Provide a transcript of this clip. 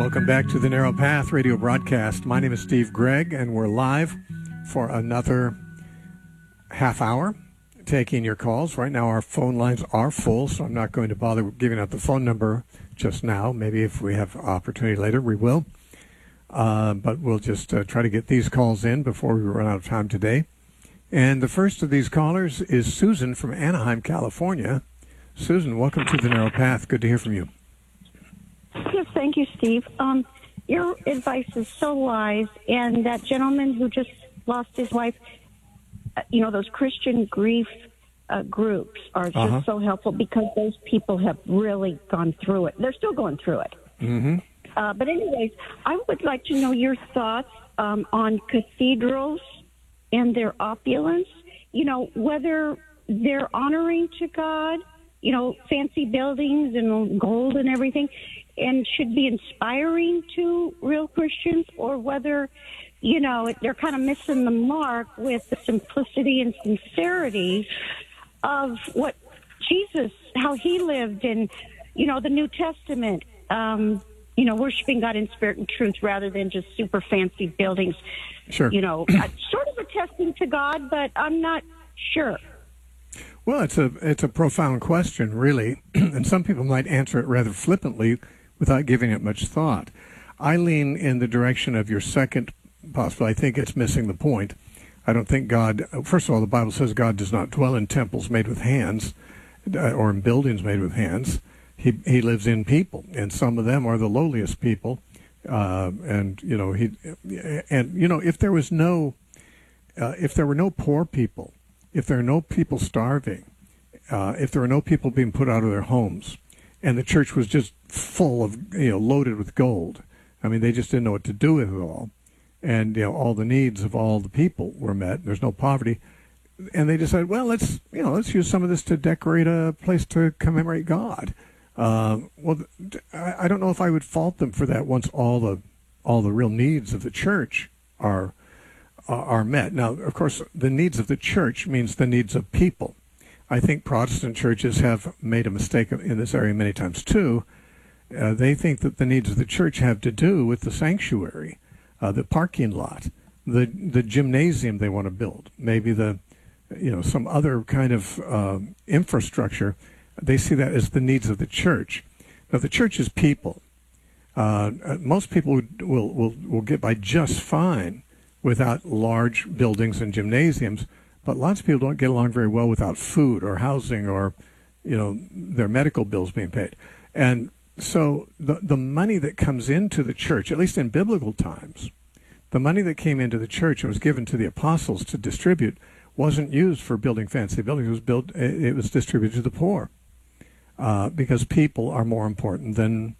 Welcome back to the Narrow Path radio broadcast. My name is Steve Gregg, and we're live for another half hour taking your calls. Right now our phone lines are full, so I'm not going to bother giving out the phone number just now. Maybe if we have opportunity later, we will. But we'll just try to get these calls in before we run out of time today. And the first of these callers is Susan from Anaheim, California. Susan, welcome to the Narrow Path. Good to hear from you. Yes, thank you, Steve. Your advice is so wise. And that gentleman who just lost his wife, those Christian grief groups are just so helpful because those people have really gone through it. They're still going through it. Mm-hmm. But anyways, I would like to know your thoughts on cathedrals and their opulence, whether they're honoring to God, fancy buildings and gold and everything, and should be inspiring to real Christians, or whether, they're kind of missing the mark with the simplicity and sincerity of what Jesus, how he lived in, the New Testament, worshiping God in spirit and truth rather than just super fancy buildings. Sure. Sort of attesting to God, but I'm not sure. Well, it's a profound question, really, and some people might answer it rather flippantly without giving it much thought. I lean in the direction of your second possibility. I think it's missing the point. I don't think God, first of all, the Bible says God does not dwell in temples made with hands or in buildings made with hands. He lives in people, and some of them are the lowliest people. If there were no poor people, if there are no people starving, if there were no people being put out of their homes, and the church was just full of, loaded with gold, I mean, they just didn't know what to do with it all, and all the needs of all the people were met. There's no poverty, and they decided, well, let's use some of this to decorate a place to commemorate God. I don't know if I would fault them for that once all the real needs of the church are met. Now, of course, the needs of the church means the needs of people. I think Protestant churches have made a mistake in this area many times too. They think that the needs of the church have to do with the sanctuary, the parking lot, the gymnasium they want to build, maybe some other kind of infrastructure. They see that as the needs of the church. Now, the church is people. Most people will get by just fine without large buildings and gymnasiums, but lots of people don't get along very well without food or housing or, their medical bills being paid. And so the money that comes into the church, at least in biblical times, the money that came into the church and was given to the apostles to distribute wasn't used for building fancy buildings. It was distributed to the poor. Because people are more important than